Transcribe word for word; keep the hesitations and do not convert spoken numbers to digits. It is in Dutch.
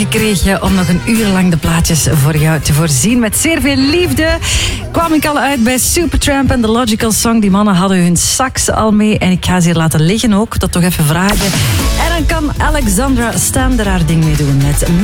gekregen om nog een uur lang de plaatjes voor jou te voorzien. Met zeer veel liefde kwam ik al uit bij Supertramp en The Logical Song. Die mannen hadden hun sax al mee en ik ga ze hier laten liggen ook. Dat toch even vragen. En dan kan Alexandra Stan er haar ding mee doen met